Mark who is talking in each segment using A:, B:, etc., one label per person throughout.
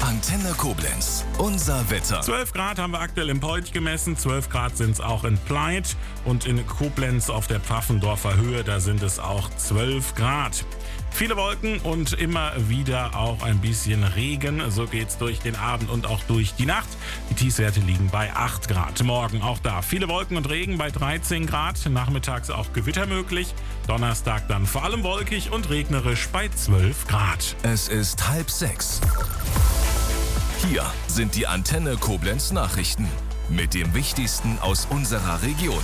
A: Antenne Koblenz. Unser Wetter.
B: 12 Grad haben wir aktuell in Polch gemessen, 12 Grad sind es auch in Pleit und in Koblenz auf der Pfaffendorfer Höhe, da sind es auch 12 Grad. Viele Wolken und immer wieder auch ein bisschen Regen. So geht's durch den Abend und auch durch die Nacht. Die Tiefstwerte liegen bei 8 Grad. Morgen auch da viele Wolken und Regen bei 13 Grad. Nachmittags auch Gewitter möglich. Donnerstag dann vor allem wolkig und regnerisch bei 12 Grad.
A: Es ist 5:30. Hier sind die Antenne Koblenz Nachrichten mit dem Wichtigsten aus unserer Region.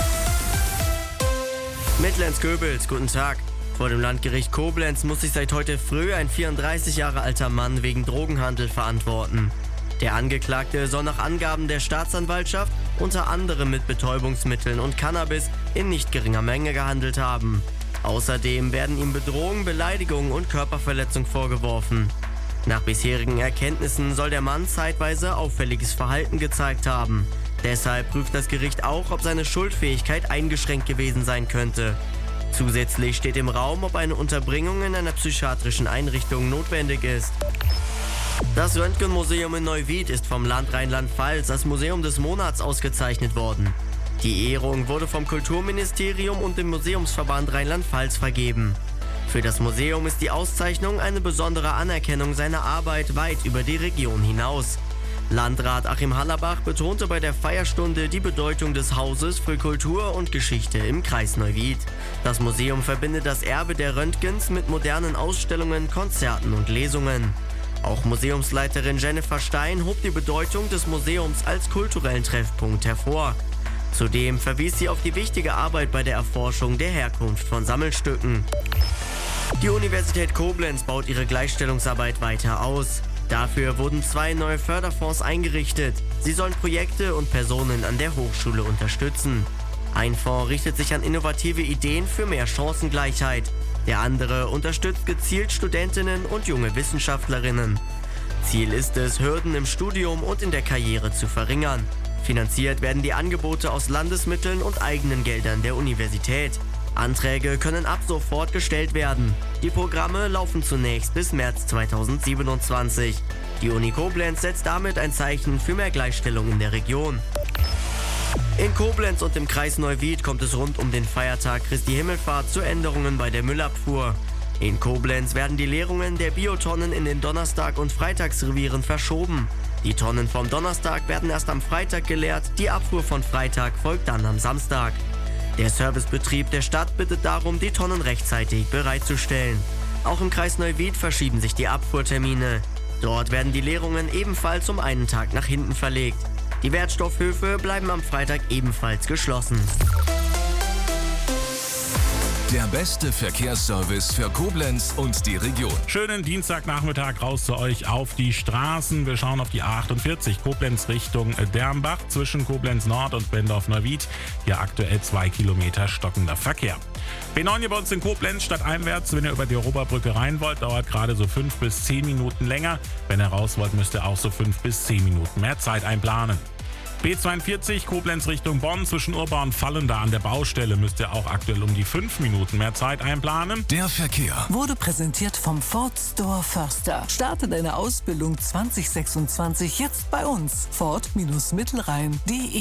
C: Mittlens-Göbels, guten Tag. Vor dem Landgericht Koblenz muss sich seit heute früh ein 34 Jahre alter Mann wegen Drogenhandel verantworten. Der Angeklagte soll nach Angaben der Staatsanwaltschaft unter anderem mit Betäubungsmitteln und Cannabis in nicht geringer Menge gehandelt haben. Außerdem werden ihm Bedrohung, Beleidigung und Körperverletzung vorgeworfen. Nach bisherigen Erkenntnissen soll der Mann zeitweise auffälliges Verhalten gezeigt haben. Deshalb prüft das Gericht auch, ob seine Schuldfähigkeit eingeschränkt gewesen sein könnte. Zusätzlich steht im Raum, ob eine Unterbringung in einer psychiatrischen Einrichtung notwendig ist. Das Röntgenmuseum in Neuwied ist vom Land Rheinland-Pfalz als Museum des Monats ausgezeichnet worden. Die Ehrung wurde vom Kulturministerium und dem Museumsverband Rheinland-Pfalz vergeben. Für das Museum ist die Auszeichnung eine besondere Anerkennung seiner Arbeit weit über die Region hinaus. Landrat Achim Hallerbach betonte bei der Feierstunde die Bedeutung des Hauses für Kultur und Geschichte im Kreis Neuwied. Das Museum verbindet das Erbe der Röntgens mit modernen Ausstellungen, Konzerten und Lesungen. Auch Museumsleiterin Jennifer Stein hob die Bedeutung des Museums als kulturellen Treffpunkt hervor. Zudem verwies sie auf die wichtige Arbeit bei der Erforschung der Herkunft von Sammelstücken. Die Universität Koblenz baut ihre Gleichstellungsarbeit weiter aus. Dafür wurden 2 neue Förderfonds eingerichtet. Sie sollen Projekte und Personen an der Hochschule unterstützen. Ein Fonds richtet sich an innovative Ideen für mehr Chancengleichheit. Der andere unterstützt gezielt Studentinnen und junge Wissenschaftlerinnen. Ziel ist es, Hürden im Studium und in der Karriere zu verringern. Finanziert werden die Angebote aus Landesmitteln und eigenen Geldern der Universität. Anträge können ab sofort gestellt werden. Die Programme laufen zunächst bis März 2027. Die Uni Koblenz setzt damit ein Zeichen für mehr Gleichstellung in der Region. In Koblenz und im Kreis Neuwied kommt es rund um den Feiertag Christi Himmelfahrt zu Änderungen bei der Müllabfuhr. In Koblenz werden die Leerungen der Biotonnen in den Donnerstag- und Freitagsrevieren verschoben. Die Tonnen vom Donnerstag werden erst am Freitag geleert, die Abfuhr von Freitag folgt dann am Samstag. Der Servicebetrieb der Stadt bittet darum, die Tonnen rechtzeitig bereitzustellen. Auch im Kreis Neuwied verschieben sich die Abfuhrtermine. Dort werden die Leerungen ebenfalls um einen Tag nach hinten verlegt. Die Wertstoffhöfe bleiben am Freitag ebenfalls geschlossen.
A: Der beste Verkehrsservice für Koblenz und die Region.
B: Schönen Dienstagnachmittag raus zu euch auf die Straßen. Wir schauen auf die A48 Koblenz Richtung Dermbach zwischen Koblenz Nord und Bendorf-Neuwied. Hier aktuell 2 Kilometer stockender Verkehr. B9 hier bei uns in Koblenz stadteinwärts. Wenn ihr über die Oberbrücke rein wollt, dauert gerade so 5 bis 10 Minuten länger. Wenn ihr raus wollt, müsst ihr auch so 5 bis 10 Minuten mehr Zeit einplanen. B42 Koblenz Richtung Bonn zwischen Urba und Fallenda an der Baustelle müsst ihr auch aktuell um die 5 Minuten mehr Zeit einplanen.
A: Der Verkehr
D: wurde präsentiert vom Ford Store Förster. Starte deine Ausbildung 2026 jetzt bei uns. Ford-Mittelrhein.de